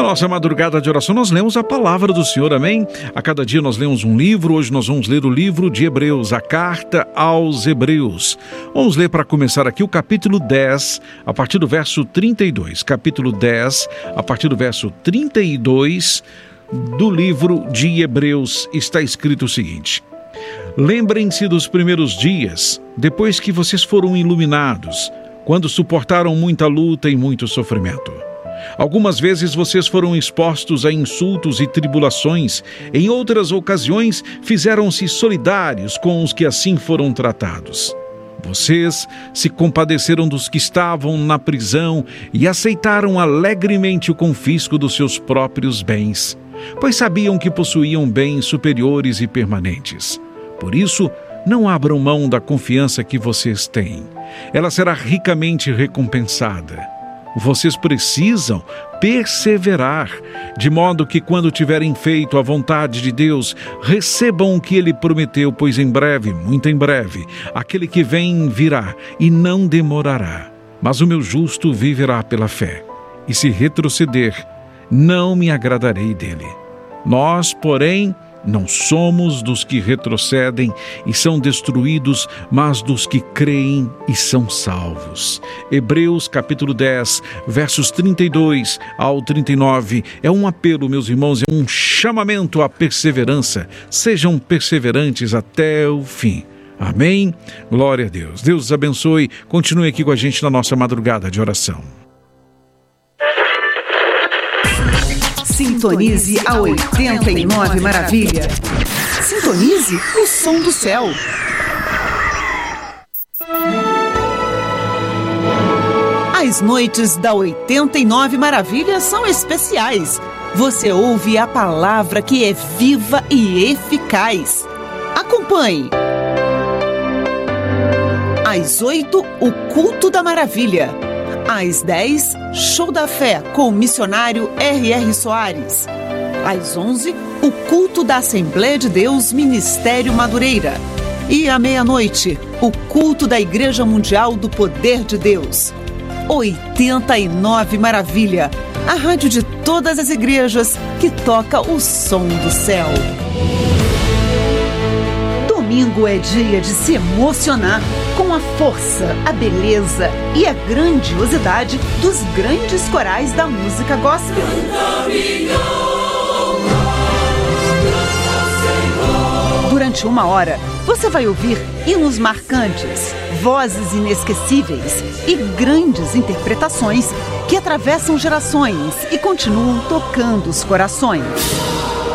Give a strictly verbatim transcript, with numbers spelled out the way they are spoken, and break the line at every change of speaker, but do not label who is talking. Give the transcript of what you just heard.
nossa madrugada de oração nós lemos a palavra do Senhor, amém? A cada dia nós lemos um livro, hoje nós vamos ler o livro de Hebreus, a carta aos Hebreus. Vamos ler para começar aqui o capítulo dez, a partir do verso trinta e dois. Capítulo dez, a partir do verso trinta e dois do livro de Hebreus, está escrito o seguinte: Lembrem-se dos primeiros dias, depois que vocês foram iluminados, quando suportaram muita luta e muito sofrimento. Algumas vezes vocês foram expostos a insultos e tribulações, em outras ocasiões fizeram-se solidários com os que assim foram tratados. Vocês se compadeceram dos que estavam na prisão e aceitaram alegremente o confisco dos seus próprios bens, pois sabiam que possuíam bens superiores e permanentes. Por isso, não abram mão da confiança que vocês têm. Ela será ricamente recompensada. Vocês precisam perseverar, de modo que quando tiverem feito a vontade de Deus, recebam o que Ele prometeu, pois em breve, muito em breve, aquele que vem virá e não demorará. Mas o meu justo viverá pela fé, e se retroceder, não me agradarei dele. Nós, porém, não somos dos que retrocedem e são destruídos, mas dos que creem e são salvos. Hebreus capítulo dez, versos trinta e dois ao trinta e nove, é um apelo, meus irmãos, é um chamamento à perseverança. Sejam perseverantes até o fim. Amém? Glória a Deus. Deus os abençoe. Continue aqui com a gente na nossa madrugada de oração.
Sintonize a oitenta e nove Maravilha. Sintonize o som do céu. As noites da oitenta e nove Maravilha são especiais. Você ouve a palavra que é viva e eficaz. Acompanhe. Às oito, o Culto da Maravilha. Às dez, Show da Fé com o missionário R R Soares. Às onze, o Culto da Assembleia de Deus Ministério Madureira. E à meia-noite, o Culto da Igreja Mundial do Poder de Deus. oitenta e nove Maravilha, a rádio de todas as igrejas que toca o som do céu. Domingo é dia de se emocionar com a força, a beleza e a grandiosidade dos grandes corais da música gospel. Durante uma hora, você vai ouvir hinos marcantes, vozes inesquecíveis e grandes interpretações que atravessam gerações e continuam tocando os corações.